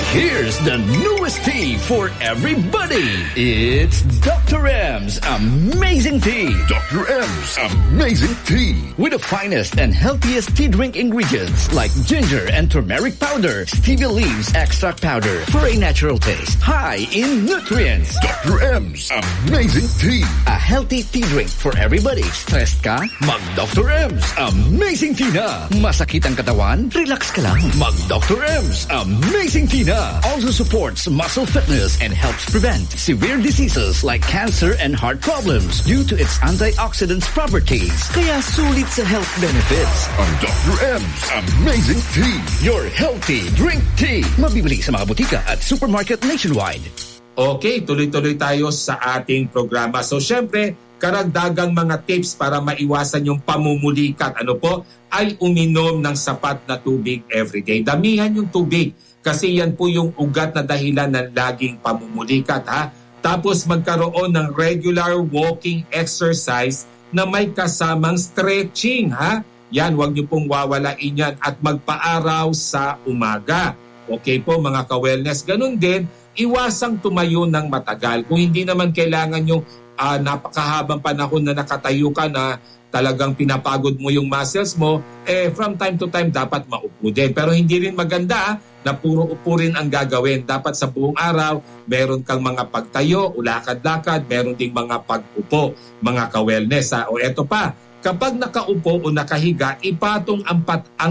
Here's the newest tea for everybody. It's Dr. M's Amazing Tea. Dr. M's Amazing Tea. With the finest and healthiest tea drink ingredients like ginger and turmeric powder, stevia leaves extract powder for a natural taste, high in nutrients. Dr. M's Amazing Tea. A healthy tea drink for everybody. Stressed ka? Mag Dr. M's Amazing Tea na. Masakit ang katawan? Relax ka lang. Mag Dr. M's Amazing Tea na. Also supports muscle fitness and helps prevent severe diseases like cancer and heart problems due to its antioxidants properties. Kaya sulit sa health benefits. Ang Dr. M's Amazing Tea. Your healthy drink tea. Mabibili sa mga butika at supermarket nationwide. Okay, tuloy-tuloy tayo sa ating programa. So syempre, karagdagang mga tips para maiwasan yung pamumulikat. Ano po? Ay uminom ng sapat na tubig everyday. Damihan yung tubig. Kasi yan po yung ugat na dahilan ng laging pamumulikat, ha? Tapos magkaroon ng regular walking exercise na may kasamang stretching, ha? Yan, huwag niyo pong wawalain yan. At magpaaraw sa umaga. Okay po mga ka-wellness. Ganun din, iwasang tumayo ng matagal. Kung hindi naman kailangan yung napakahabang panahon na nakatayo ka na talagang pinapagod mo yung muscles mo, from time to time dapat maupo din. Pero hindi rin maganda na puro upo rin ang gagawin. Dapat sa buong araw, meron kang mga pagtayo, ulakad-lakad, meron ding mga pag-upo, mga ka-wellness. O eto pa, kapag nakaupo o nakahiga, ipatong ang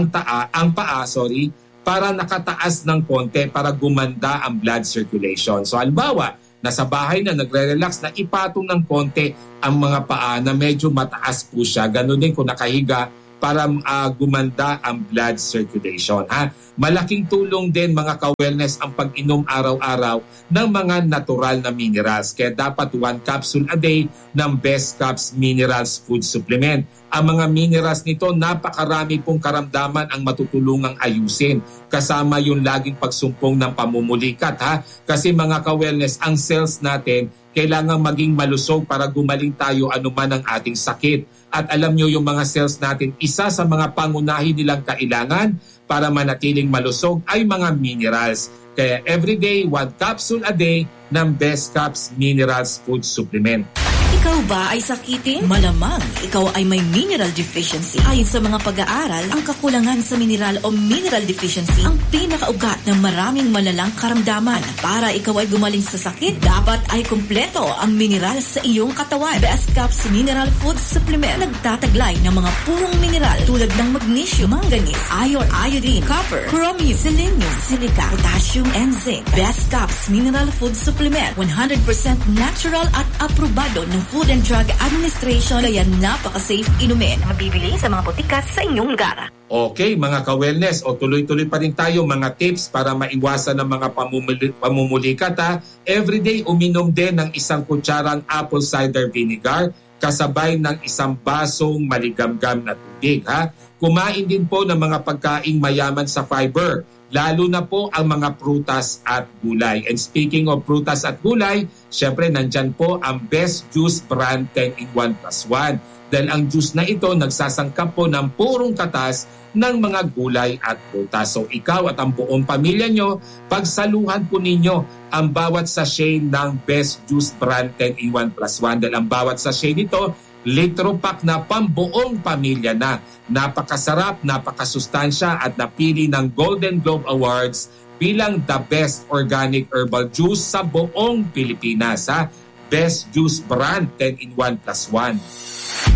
paa, para nakataas ng konti para gumanda ang blood circulation. So halimbawa, nasa bahay na nagre-relax na ipatong ng konti ang mga paa na medyo mataas po siya. Ganun din kung nakahiga para gumanda ang blood circulation. Ha? Malaking tulong din mga ka-wellness ang pag-inom araw-araw ng mga natural na minerals. Kaya dapat 1 capsule a day ng Best Caps Minerals Food Supplement. Ang mga minerals nito, napakarami pong karamdaman ang matutulungang ayusin. Kasama yung laging pagsumpong ng pamumulikat. Ha? Kasi mga ka-wellness, ang cells natin kailangan maging malusog para gumaling tayo anuman ang ating sakit. At alam nyo yung mga cells natin, isa sa mga pangunahin nilang kailangan para manatiling malusog ay mga minerals. Kaya everyday, 1 capsule a day ng Best Caps Minerals Food Supplement. Ikaw ba ay sakitin? Malamang ikaw ay may mineral deficiency. Ayon sa mga pag-aaral, ang kakulangan sa mineral o mineral deficiency ang pinakaugat ng maraming malalang karamdaman. Para ikaw ay gumaling sa sakit, dapat ay kumpleto ang mineral sa iyong katawan. Best Caps Mineral Food Supplement nagtataglay ng mga purong mineral tulad ng magnesium, manganese, iron, iodine, copper, chromium, selenium, silica, potassium, and zinc. Best Caps Mineral Food Supplement, 100% natural at aprobado ng Food and Drug Administration, kaya napaka-safe inumin. Mabibili sa mga butika sa inyong lugar. Okay, mga ka-wellness, tuloy-tuloy pa rin tayo mga tips para maiwasan ng mga pamumulikat. Ha? Everyday, uminom din ng 1 kutsarang apple cider vinegar kasabay ng 1 basong maligamgam na tubig. Ha? Kumain din po ng mga pagkaing mayaman sa fiber, lalo na po ang mga prutas at gulay. And speaking of prutas at gulay, syempre nandyan po ang Best Juice Brand 10-in-1 + 1. Dahil ang juice na ito nagsasangkap po ng purong katas ng mga gulay at prutas. So ikaw at ang buong pamilya nyo, pagsaluhan po ninyo ang bawat sachet ng Best Juice Brand 10-in-1 + 1. Dahil ang bawat sachet nito, litro pack na pambuong pamilya na. Napakasarap, napakasustansya at napili ng Golden Globe Awards bilang the best organic herbal juice sa buong Pilipinas. Ha? Best Juice Brand 10-in-1 + 1.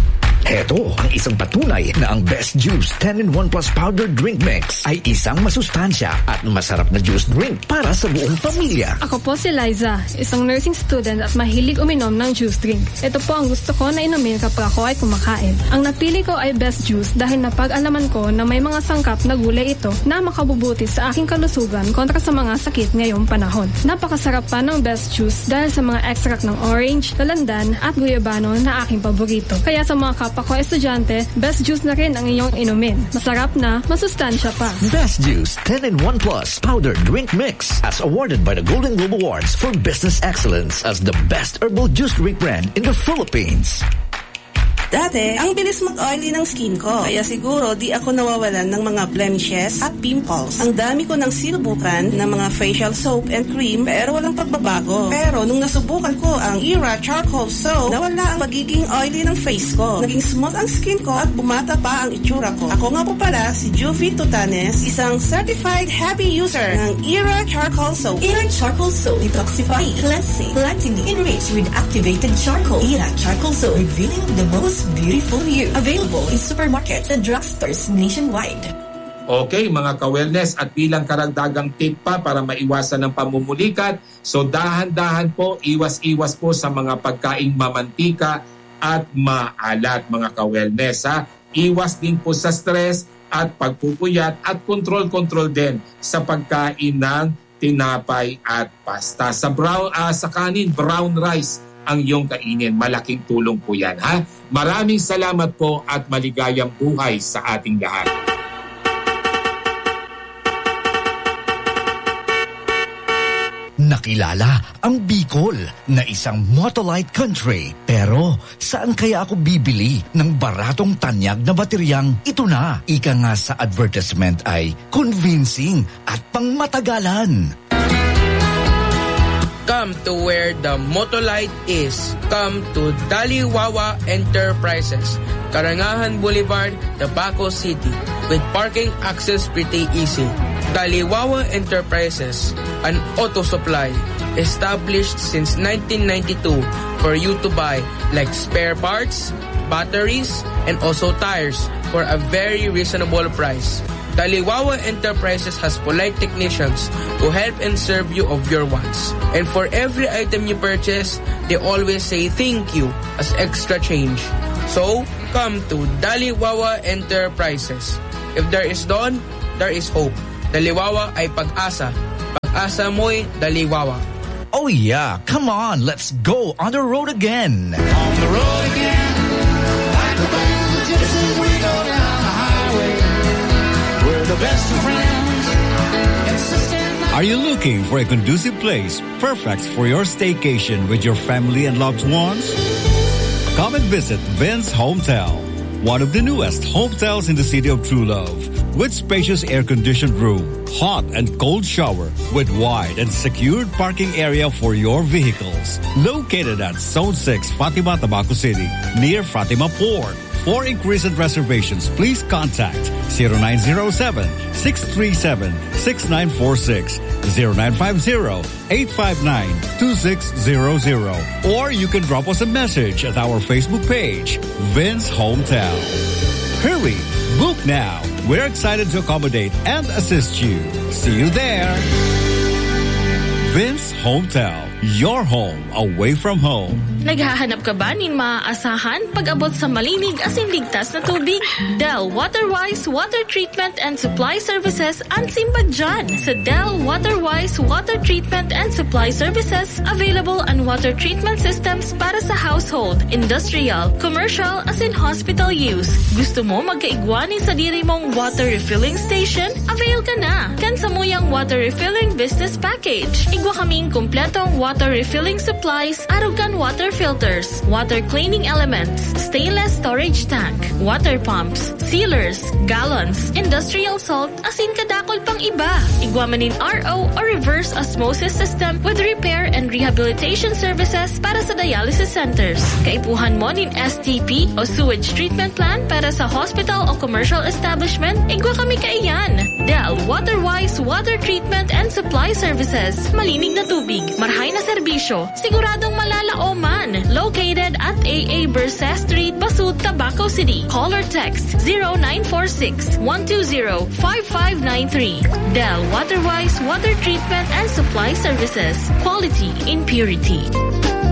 Heto ang isang patunay na ang Best Juice 10-in-1 Plus Powder Drink Mix ay isang masustansya at masarap na juice drink para sa buong pamilya. Ako po si Liza, isang nursing student at mahilig uminom ng juice drink. Ito po ang gusto ko na inumin kapag ako ay kumakain. Ang napili ko ay Best Juice dahil napag-alaman ko na may mga sangkap na gulay ito na makabubuti sa aking kalusugan kontra sa mga sakit ngayong panahon. Napakasarap pa ng Best Juice dahil sa mga extract ng orange, dalandan at guyabano na aking paborito. Kaya sa mga ako estudyante, Best Juice na rin ang iyong inumin. Masarap na, masustansya pa. Best Juice 10-in-1 Plus Powder Drink Mix as awarded by the Golden Globe Awards for Business Excellence as the best herbal juice drink brand in the Philippines. Dati, ang bilis mag-oily ng skin ko. Kaya siguro di ako nawawalan ng mga blemishes at pimples. Ang dami ko nang sinubukan ng mga facial soap and cream pero walang pagbabago. Pero nung nasubukan ko ang Era Charcoal Soap, nawala ang pagiging oily ng face ko. Naging smooth ang skin ko at bumata pa ang itsura ko. Ako nga po pala si Juvie Tutanes, isang certified happy user ng Era Charcoal Soap. Era Charcoal Soap, detoxifying, cleansing, lightening, enriched with activated charcoal. Era Charcoal Soap, revealing the most beautiful you. Available in supermarkets and drugstores nationwide. Okay, mga ka-wellness, at bilang karagdagang tip pa para maiwasan ng pamumulikat, so dahan-dahan po, iwas-iwas po sa mga pagkaing mamantika at maalat, mga ka-wellness. Iwas din po sa stress at pagpupuyat at control din sa pagkain ng tinapay at pasta. Sa kanin, brown rice ang iyong kainin. Malaking tulong po yan. Maraming salamat po at maligayang buhay sa ating lahat. Nakilala ang Bicol na isang motolite country. Pero saan kaya ako bibili ng baratong tanyag na bateryang ito na? Ika nga sa advertisement ay convincing at pangmatagalan. Come to where the Motolite is. Come to Daliwawa Enterprises, Karangahan Boulevard, Tabaco City, with parking access pretty easy. Daliwawa Enterprises, an auto supply established since 1992 for you to buy like spare parts, batteries, and also tires for a very reasonable price. Daliwawa Enterprises has polite technicians who help and serve you of your wants. And for every item you purchase, they always say thank you as extra change. So, come to Daliwawa Enterprises. If there is dawn, there is hope. Daliwawa ay pag-asa. Pag-asa mo'y Daliwawa. Oh yeah, come on, let's go on the road again. On the road again, like the band of gypsies, we go down the highway. We're the best of friends. Are you looking for a conducive place, perfect for your staycation with your family and loved ones? Come and visit Vince Hometel, one of the newest hotels in the city of True Love, with spacious air-conditioned room, hot and cold shower, with wide and secured parking area for your vehicles. Located at Zone 6, Fatima, Tabaco City, near Fatima Port. For inquiries and reservations, please contact 0907-637-6946, 0950-859-2600, or you can drop us a message at our Facebook page, Vince Hometel. Hurry! Book now. We're excited to accommodate and assist you. See you there. Vince Hometel, your home away from home. Naghahanap ka ba nin maaasahan pag-abot sa malinig asin ligtas na tubig? Del Waterwise Water Treatment and Supply Services ang simbad dyan. Sa Del Waterwise Water Treatment and Supply Services, available ang water treatment systems para sa household, industrial, commercial, asin hospital use. Gusto mo magkaigwani sa diri mong water refilling station? Avail ka na! Kan sa muyang water refilling business package. Igwa kaming kumpletong water refilling supplies, arugan water filters, water cleaning elements, stainless storage tank, water pumps, sealers, gallons, industrial salt, asin kadakol pang iba. Igwamanin RO or reverse osmosis system with repair and rehabilitation services para sa dialysis centers. Kaipuhan mo nin STP o sewage treatment plan para sa hospital o commercial establishment, igwa kami kaiyan. Del Waterwise Water Treatment and Supply Services. Malinig na tubig, marhay na serbisyo, siguradong malalaoman. Located at AA Bersa Street, Basud, Tabaco City. Call or text 0946-120-5593. Del Waterwise Water Treatment and Supply Services. Quality in purity.